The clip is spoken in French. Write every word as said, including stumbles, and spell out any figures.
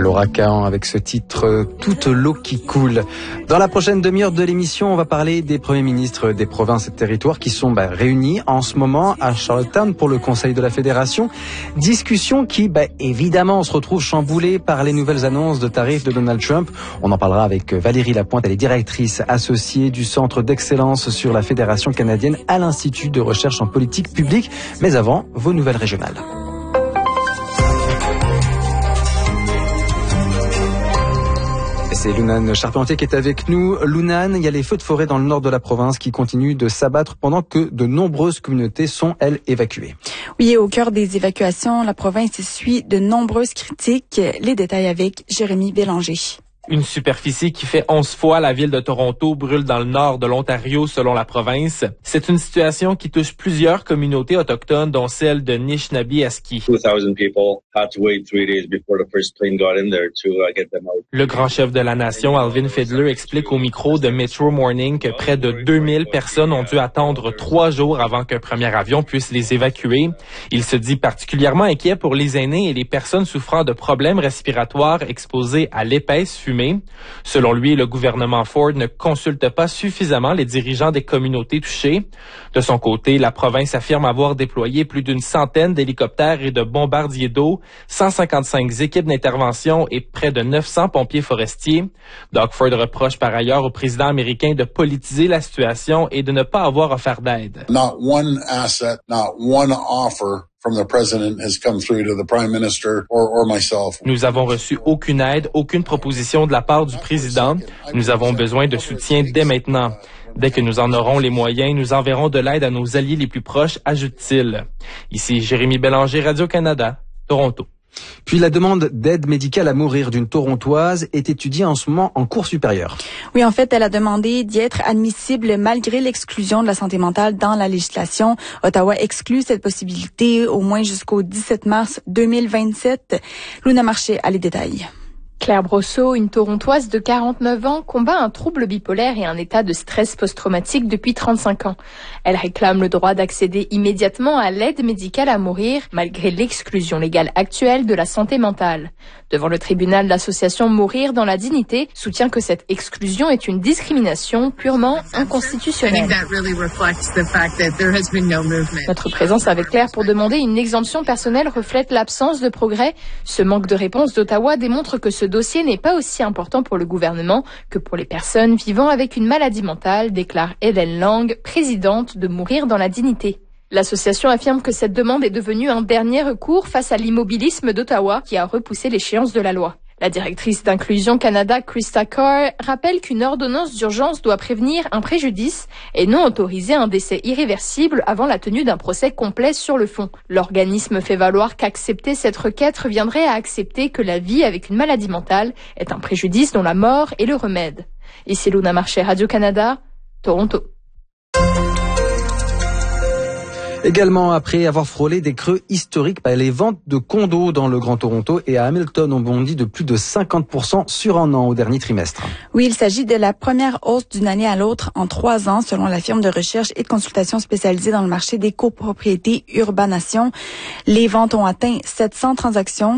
Laura Kahan avec ce titre « Toute l'eau qui coule ». Dans la prochaine demi-heure de l'émission, on va parler des premiers ministres des provinces et territoires qui sont bah, réunis en ce moment à Charlottetown pour le Conseil de la Fédération. Discussion qui, bah, évidemment, se retrouve chamboulée par les nouvelles annonces de tarifs de Donald Trump. On en parlera avec Valérie Lapointe, elle est directrice associée du Centre d'excellence sur la Fédération canadienne à l'Institut de recherche en politique publique. Mais avant, vos nouvelles régionales. C'est Lunane Charpentier qui est avec nous. Lunane, il y a les feux de forêt dans le nord de la province qui continuent de s'abattre pendant que de nombreuses communautés sont, elles, évacuées. Oui, au cœur des évacuations, la province essuie de nombreuses critiques. Les détails avec Jérémy Bélanger. Une superficie qui fait onze fois la ville de Toronto brûle dans le nord de l'Ontario selon la province. C'est une situation qui touche plusieurs communautés autochtones, dont celle de Nishnabie-Aski. Le grand chef de la nation, Alvin Fiddler, explique au micro de Metro Morning que près de deux mille personnes ont dû attendre trois jours avant qu'un premier avion puisse les évacuer. Il se dit particulièrement inquiet pour les aînés et les personnes souffrant de problèmes respiratoires exposées à l'épaisse fumée. Selon lui, le gouvernement Ford ne consulte pas suffisamment les dirigeants des communautés touchées. De son côté, la province affirme avoir déployé plus d'une centaine d'hélicoptères et de bombardiers d'eau, cent cinquante-cinq équipes d'intervention et près de neuf cents pompiers forestiers. Doug Ford reproche par ailleurs au président américain de politiser la situation et de ne pas avoir offert d'aide. Not one asset, not one offer from the president has come through to the prime minister or, or myself. Nous avons reçu aucune aide, aucune proposition de la part du président. Nous avons besoin de soutien dès maintenant. Dès que nous en aurons les moyens, nous enverrons de l'aide à nos alliés les plus proches, ajoute-t-il. Ici Jérémy Bélanger, Radio-Canada, Toronto. Puis la demande d'aide médicale à mourir d'une Torontoise est étudiée en ce moment en cours supérieur. Oui, en fait, elle a demandé d'y être admissible malgré l'exclusion de la santé mentale dans la législation. Ottawa exclut cette possibilité au moins jusqu'au dix-sept mars deux mille vingt-sept. Luna Marché a les détails. Claire Brosseau, une Torontoise de quarante-neuf ans, combat un trouble bipolaire et un état de stress post-traumatique depuis trente-cinq ans. Elle réclame le droit d'accéder immédiatement à l'aide médicale à mourir, malgré l'exclusion légale actuelle de la santé mentale. Devant le tribunal, l'association Mourir dans la dignité soutient que cette exclusion est une discrimination purement inconstitutionnelle. Notre présence avec Claire pour demander une exemption personnelle reflète l'absence de progrès. Ce manque de réponse d'Ottawa démontre que ce dossier n'est pas aussi important pour le gouvernement que pour les personnes vivant avec une maladie mentale, déclare Hélène Lang, présidente de Mourir dans la dignité. L'association affirme que cette demande est devenue un dernier recours face à l'immobilisme d'Ottawa qui a repoussé l'échéance de la loi. La directrice d'Inclusion Canada, Krista Carr, rappelle qu'une ordonnance d'urgence doit prévenir un préjudice et non autoriser un décès irréversible avant la tenue d'un procès complet sur le fond. L'organisme fait valoir qu'accepter cette requête reviendrait à accepter que la vie avec une maladie mentale est un préjudice dont la mort est le remède. Ici Luna Marché, Radio-Canada, Toronto. Également, après avoir frôlé des creux historiques, bah, les ventes de condos dans le Grand Toronto et à Hamilton ont bondi de plus de cinquante pour cent sur un an au dernier trimestre. Oui, il s'agit de la première hausse d'une année à l'autre en trois ans, selon la firme de recherche et de consultation spécialisée dans le marché des copropriétés Urbanation. Les ventes ont atteint sept cents transactions.